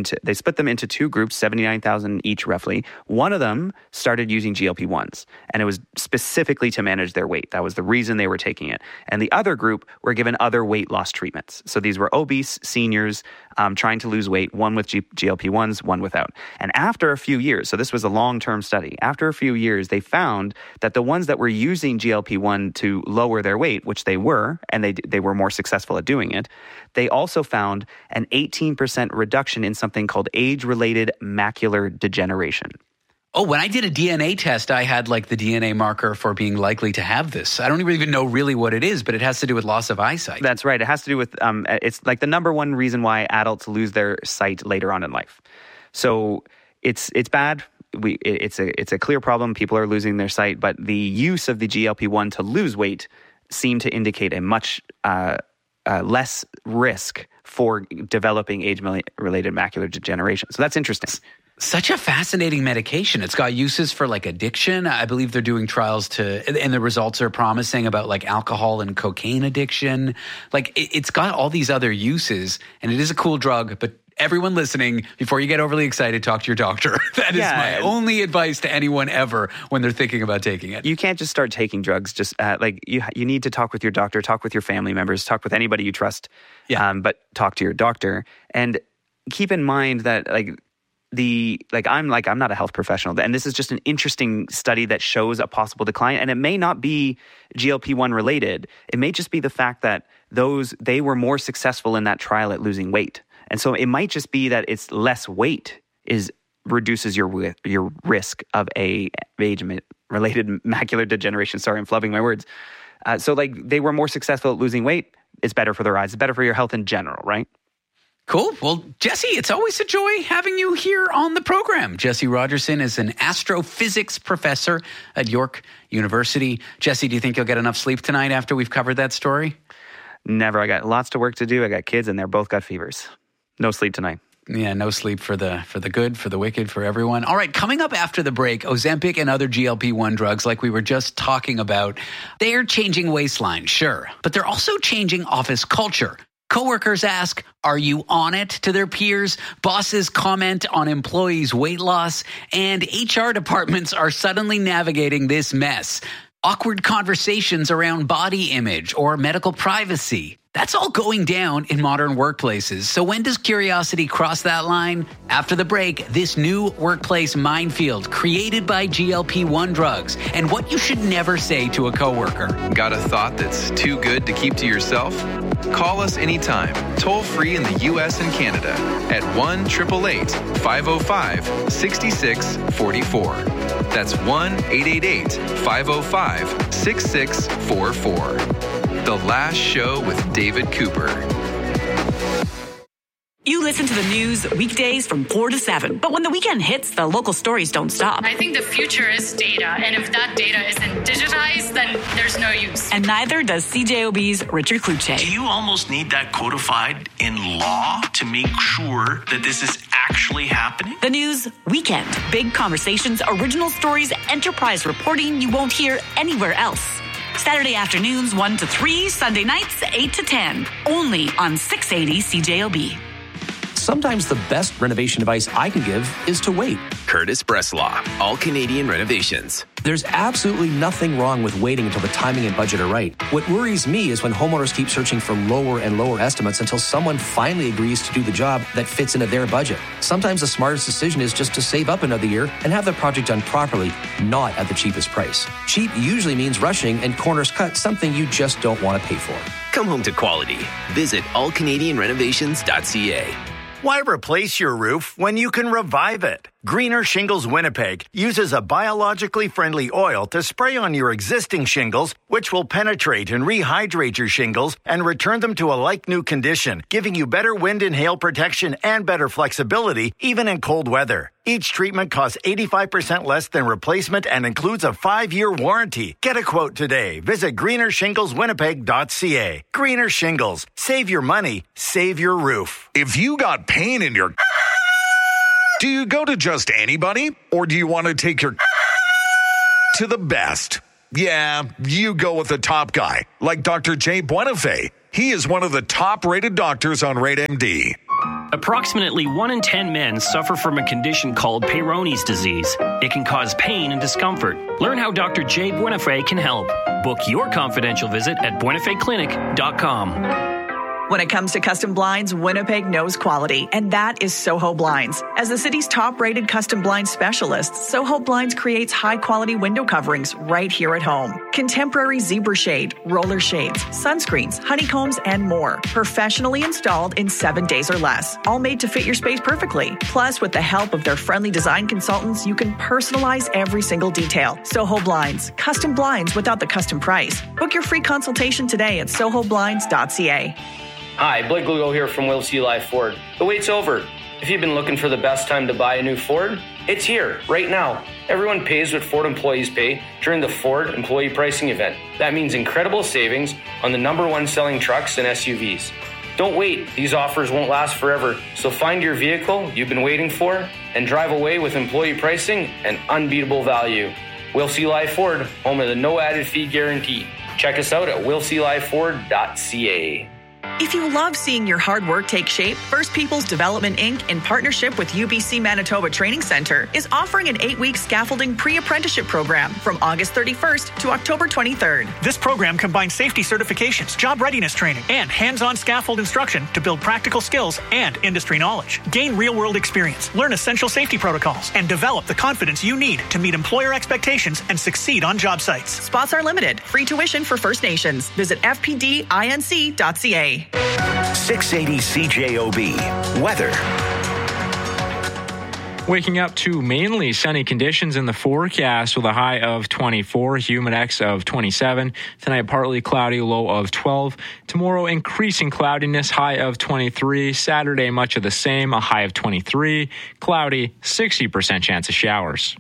2 groups, 79,000 each roughly. One of them started using GLP-1s, and it was specifically to manage their weight. That was the reason they were taking it. And the other group were given other weight loss treatments. So these were obese seniors trying to lose weight, one with GLP-1s, one without. And after a few years, so this was a long-term study, after a few years, they found that the ones that were using GLP-1 to lower their weight, which they were, and they were more successful at doing it, they also found an 18% reduction in something called age-related macular degeneration. Oh, when I did a DNA test, I had like the DNA marker for being likely to have this. I don't even know really what it is, but it has to do with loss of eyesight. That's right. It has to do with, it's like the number one reason why adults lose their sight later on in life. So it's bad. It's a clear problem. People are losing their sight, but the use of the GLP-1 to lose weight seemed to indicate a much less risk for developing age-related macular degeneration. So that's interesting. Such a fascinating medication. It's got uses for like addiction. I believe they're doing trials and the results are promising about like alcohol and cocaine addiction. Like it's got all these other uses, and it is a cool drug, but everyone listening, before you get overly excited, talk to your doctor. That is my only advice to anyone ever when they're thinking about taking it. You can't just start taking drugs. Just you need to talk with your doctor, talk with your family members, talk with anybody you trust. But talk to your doctor, and keep in mind that I'm not a health professional, and this is just an interesting study that shows a possible decline, and it may not be GLP-1 related. It may just be the fact that they were more successful in that trial at losing weight. And so it might just be that it's less weight reduces your risk of a age-related macular degeneration. Sorry, I'm flubbing my words. So they were more successful at losing weight. It's better for their eyes. It's better for your health in general, right? Cool. Well, Jesse, it's always a joy having you here on the program. Jesse Rogerson is an astrophysics professor at York University. Jesse, do you think you'll get enough sleep tonight after we've covered that story? Never. I got lots of work to do. I got kids, and they're both got fevers. No sleep tonight. Yeah, no sleep for the good, for the wicked, for everyone. All right, coming up after the break, Ozempic and other GLP-1 drugs like we were just talking about, they're changing waistlines, sure, but they're also changing office culture. Coworkers ask, are you on it to their peers? Bosses comment on employees' weight loss, and HR departments are suddenly navigating this mess. Awkward conversations around body image or medical privacy. That's all going down in modern workplaces. So when does curiosity cross that line? After the break, this new workplace minefield created by GLP-1 drugs and what you should never say to a coworker. Got a thought that's too good to keep to yourself? Call us anytime, toll free in the U.S. and Canada at 1-888-505-6644. That's 1-888-505-6644. The Last Show with David Cooper. You listen to the news weekdays from 4 to 7. But when the weekend hits, the local stories don't stop. I think the future is data. And if that data isn't digitized, then there's no use. And neither does CJOB's Richard Kluche. Do you almost need that codified in law to make sure that this is actually happening? The news weekend. Big conversations, original stories, enterprise reporting you won't hear anywhere else. Saturday afternoons 1 to 3, Sunday nights 8 to 10. Only on 680 CJOB. sometimes the best renovation advice I can give is to wait. Curtis Bresslaw, All Canadian Renovations. There's absolutely nothing wrong with waiting until the timing and budget are right. What worries me is when homeowners keep searching for lower and lower estimates until someone finally agrees to do the job that fits into their budget. Sometimes the smartest decision is just to save up another year and have the project done properly, not at the cheapest price. Cheap usually means rushing and corners cut, something you just don't want to pay for. Come home to quality. Visit allcanadianrenovations.ca. Why replace your roof when you can revive it? Greener Shingles Winnipeg uses a biologically friendly oil to spray on your existing shingles, which will penetrate and rehydrate your shingles and return them to a like-new condition, giving you better wind and hail protection and better flexibility, even in cold weather. Each treatment costs 85% less than replacement and includes a 5-year warranty. Get a quote today. Visit greenershingleswinnipeg.ca. Greener Shingles. Save your money. Save your roof. If you got pain in your... Do you go to just anybody, or do you want to take your to the best? Yeah, you go with the top guy, like Dr. Jay Buenafé. He is one of the top-rated doctors on RateMD. Approximately 1 in 10 men suffer from a condition called Peyronie's disease. It can cause pain and discomfort. Learn how Dr. Jay Buenafé can help. Book your confidential visit at buenafeclinic.com. When it comes to custom blinds, Winnipeg knows quality, and that is Soho Blinds. As the city's top-rated custom blind specialist, Soho Blinds creates high-quality window coverings right here at home. Contemporary zebra shade, roller shades, sunscreens, honeycombs, and more. Professionally installed in 7 days or less. All made to fit your space perfectly. Plus, with the help of their friendly design consultants, you can personalize every single detail. Soho Blinds. Custom blinds without the custom price. Book your free consultation today at sohoblinds.ca. Hi, Blake Lugo here from Will C. Life Ford. The wait's over. If you've been looking for the best time to buy a new Ford, it's here, right now. Everyone pays what Ford employees pay during the Ford Employee Pricing Event. That means incredible savings on the #1 selling trucks and SUVs. Don't wait. These offers won't last forever. So find your vehicle you've been waiting for and drive away with employee pricing and unbeatable value. Will C. Life Ford, home of the no added fee guarantee. Check us out at willclifeford.ca. If you love seeing your hard work take shape, First Peoples Development Inc., in partnership with UBC Manitoba Training Center, is offering an 8-week scaffolding pre-apprenticeship program from August 31st to October 23rd. This program combines safety certifications, job readiness training, and hands-on scaffold instruction to build practical skills and industry knowledge. Gain real-world experience, learn essential safety protocols, and develop the confidence you need to meet employer expectations and succeed on job sites. Spots are limited. Free tuition for First Nations. Visit fpdinc.ca. 680 CJOB. Weather. Waking up to mainly sunny conditions in the forecast with a high of 24, humidex of 27. Tonight, partly cloudy, low of 12. Tomorrow, increasing cloudiness, high of 23. Saturday, much of the same, a high of 23. Cloudy, 60% chance of showers.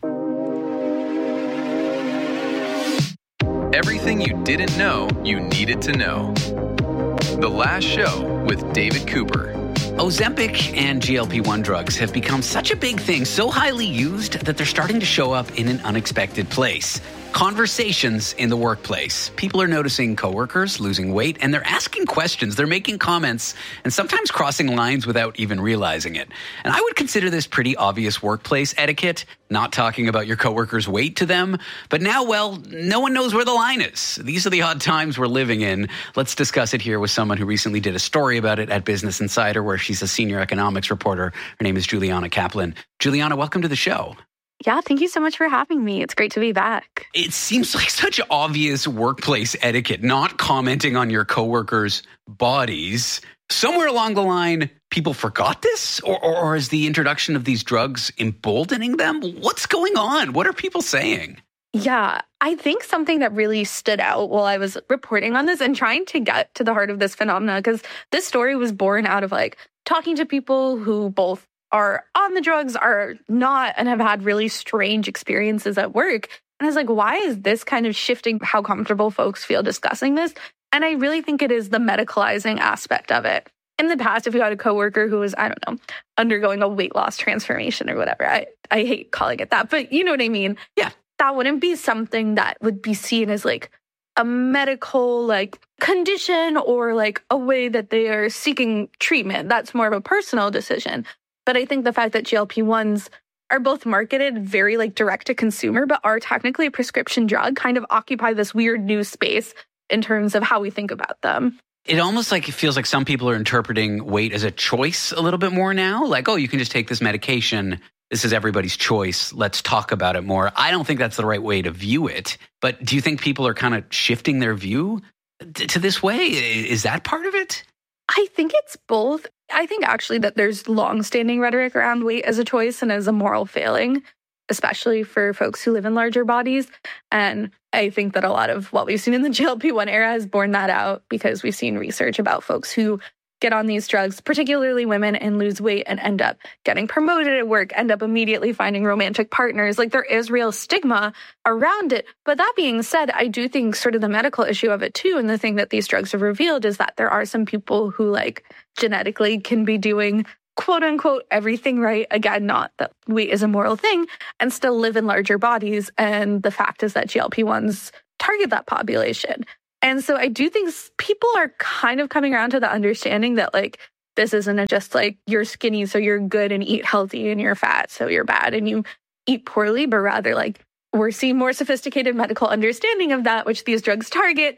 Everything you didn't know you needed to know. The Last Show with David Cooper. Ozempic and GLP-1 drugs have become such a big thing, so highly used that they're starting to show up in an unexpected place. Conversations in the workplace. People are noticing coworkers losing weight, and they're asking questions, they're making comments, and sometimes crossing lines without even realizing it. And I would consider this pretty obvious workplace etiquette, not talking about your coworkers' weight to them. But now, well, no one knows where the line is. These are the odd times we're living in. Let's discuss it here with someone who recently did a story about it at Business Insider, where she's a senior economics reporter. Her name is Juliana Kaplan. Juliana, welcome to the show. Yeah, thank you so much for having me. It's great to be back. It seems like such obvious workplace etiquette, not commenting on your coworkers' bodies. Somewhere along the line, people forgot this? Or is the introduction of these drugs emboldening them? What's going on? What are people saying? Yeah, I think something that really stood out while I was reporting on this and trying to get to the heart of this phenomenon, because this story was born out of talking to people who both are on the drugs, are not, and have had really strange experiences at work. And I was like, why is this kind of shifting how comfortable folks feel discussing this? And I really think it is the medicalizing aspect of it. In the past, if you had a coworker who was, undergoing a weight loss transformation or whatever, I hate calling it that, but you know what I mean? Yeah. That wouldn't be something that would be seen as a medical like condition or like a way that they are seeking treatment. That's more of a personal decision. But I think the fact that GLP-1s are both marketed very like direct to consumer, but are technically a prescription drug, kind of occupy this weird new space in terms of how we think about them. It almost like it feels like some people are interpreting weight as a choice a little bit more now. Like, oh, you can just take this medication. This is everybody's choice. Let's talk about it more. I don't think that's the right way to view it. But do you think people are kind of shifting their view to this way? Is that part of it? I think it's both. I think actually that there's longstanding rhetoric around weight as a choice and as a moral failing, especially for folks who live in larger bodies. And I think that a lot of what we've seen in the GLP-1 era has borne that out, because we've seen research about folks who get on these drugs, particularly women, and lose weight and end up getting promoted at work, end up immediately finding romantic partners. Like, there is real stigma around it. But that being said, I do think sort of the medical issue of it too, and the thing that these drugs have revealed, is that there are some people who like genetically can be doing quote unquote everything right. Again, not that weight is a moral thing, and still live in larger bodies. And the fact is that GLP-1s target that population. And so I do think people are kind of coming around to the understanding that like this isn't just like you're skinny so you're good and eat healthy, and you're fat so you're bad and you eat poorly, but rather like we're seeing more sophisticated medical understanding of that, which these drugs target.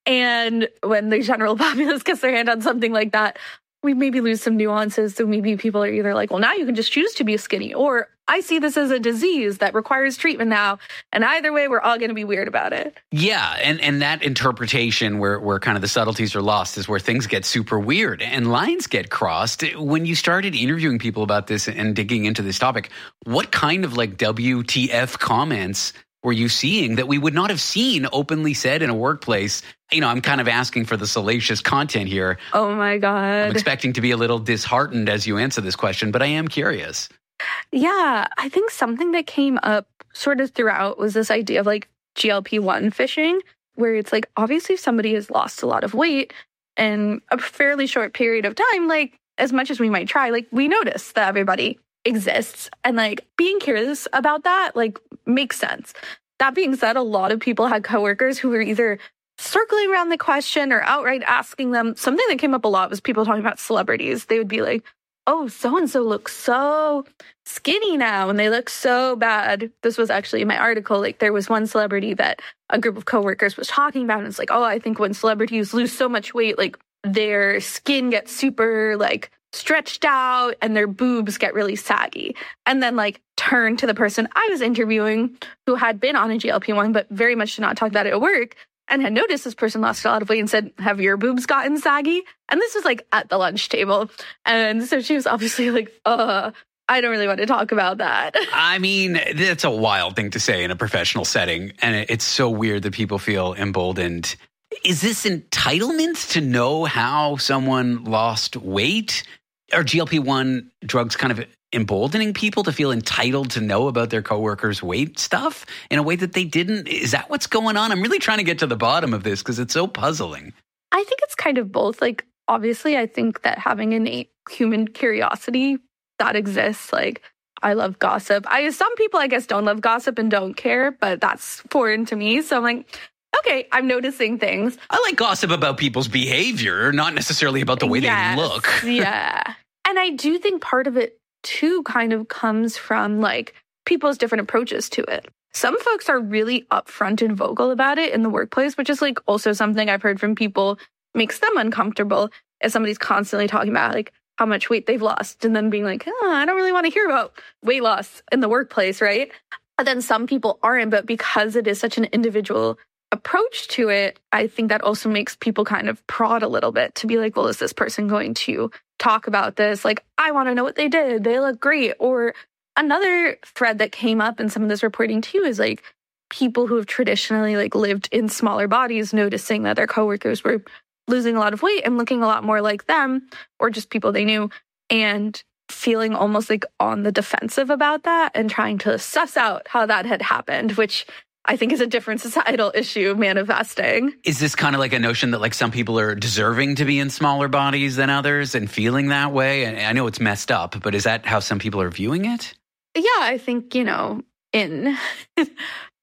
And when the general populace gets their hand on something like that, we maybe lose some nuances. So maybe people are either like, well, now you can just choose to be skinny, or I see this as a disease that requires treatment now. And either way, we're all going to be weird about it. Yeah. And that interpretation where kind of the subtleties are lost is where things get super weird and lines get crossed. When you started interviewing people about this and digging into this topic, what kind of like WTF comments were you seeing that we would not have seen openly said in a workplace? You know, I'm kind of asking for the salacious content here. Oh my God. I'm expecting to be a little disheartened as you answer this question, but I am curious. Yeah, I think something that came up sort of throughout was this idea of like GLP-1 fishing, where it's like, obviously if somebody has lost a lot of weight in a fairly short period of time, like as much as we might try, like we notice that everybody exists, and like being curious about that like makes sense. That being said, a lot of people had coworkers who were either circling around the question or outright asking them. Something that came up a lot was people talking about celebrities. They would be like, oh, so-and-so looks so skinny now and they look so bad. This was actually in my article. Like there was one celebrity that a group of coworkers was talking about, and it's like, oh, I think when celebrities lose so much weight, like their skin gets super like stretched out and their boobs get really saggy. And then like turn to the person I was interviewing who had been on a GLP-1 but very much did not talk about it at work, and had noticed this person lost a lot of weight and said, have your boobs gotten saggy? And this was like at the lunch table. And so she was obviously like, I don't really want to talk about that. I mean, that's a wild thing to say in a professional setting. And it's so weird that people feel emboldened. Is this entitlement to know how someone lost weight? Are GLP-1 drugs kind of emboldening people to feel entitled to know about their coworkers' weight stuff in a way that they didn't? Is that what's going on? I'm really trying to get to the bottom of this because it's so puzzling. I think it's kind of both. Like, obviously, I think that having innate human curiosity that exists, like, I love gossip. Some people, I guess, don't love gossip and don't care, but that's foreign to me. So I'm like, okay, I'm noticing things. I like gossip about people's behavior, not necessarily about the way they look. Yeah. And I do think part of it, too, kind of comes from, like, people's different approaches to it. Some folks are really upfront and vocal about it in the workplace, which is, like, also something I've heard from people makes them uncomfortable if somebody's constantly talking about, like, how much weight they've lost and then being like, I don't really want to hear about weight loss in the workplace, right? But then some people aren't, but because it is such an individual approach to it, I think that also makes people kind of prod a little bit to be like, well, is this person going to talk about this? Like, I want to know what they did. They look great. Or another thread that came up in some of this reporting too is like people who have traditionally like lived in smaller bodies noticing that their coworkers were losing a lot of weight and looking a lot more like them, or just people they knew, and feeling almost like on the defensive about that and trying to suss out how that had happened, which I think is a different societal issue manifesting. Is this kind of like a notion that like some people are deserving to be in smaller bodies than others and feeling that way? And I know it's messed up, but is that how some people are viewing it? Yeah, I think, in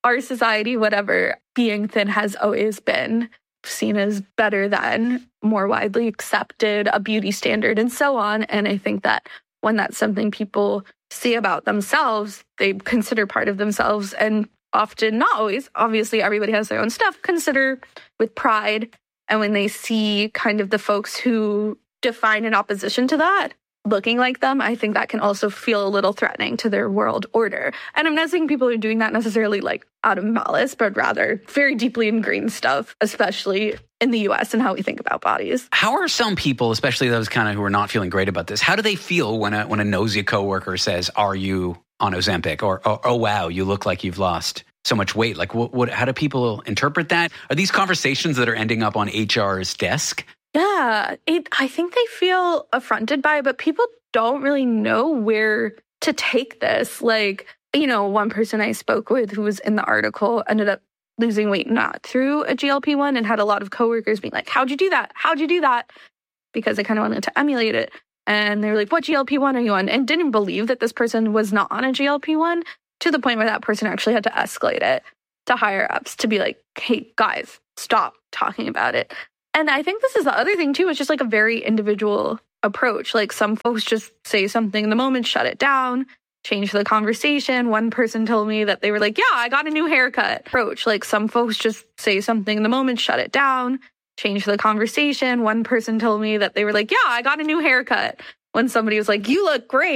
our society, whatever, being thin has always been seen as better than, more widely accepted, a beauty standard, and so on. And I think that when that's something people see about themselves, they consider part of themselves, and often, not always, obviously everybody has their own stuff, consider with pride. And when they see kind of the folks who define in opposition to that looking like them, I think that can also feel a little threatening to their world order. And I'm not saying people are doing that necessarily like out of malice, but rather very deeply ingrained stuff, especially in the US and how we think about bodies. How are some people, especially those kind of who are not feeling great about this, how do they feel when a nosy coworker says, "Are you on Ozempic?" or "Oh wow, you look like you've lost so much weight"? Like, how do people interpret that? Are these conversations that are ending up on HR's desk? Yeah, I think they feel affronted by it, but people don't really know where to take this. Like, you know, one person I spoke with who was in the article ended up losing weight not through a GLP-1 and had a lot of coworkers being like, "How'd you do that? How'd you do that?" Because they kind of wanted to emulate it. And they were like, "What GLP-1 are you on?" And didn't believe that this person was not on a GLP-1, to the point where that person actually had to escalate it to higher ups to be like, "Hey, guys, stop talking about it." And I think this is the other thing, too. It's just like a very individual approach. Like, some folks just say something in the moment, shut it down, change the conversation. One person told me that they were like, "Yeah, I got a new haircut." Approach. Like, some folks just say something in the moment, shut it down, change the conversation. One person told me that they were like, "Yeah, I got a new haircut," when somebody was like, "You look great."